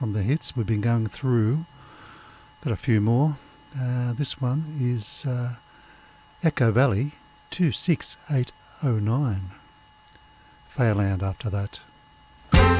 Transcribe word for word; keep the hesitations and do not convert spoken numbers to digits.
from the hits we've been going through. Got a few more. Uh, this one is uh, Echo Valley two six eight oh nine. Fairyland after that.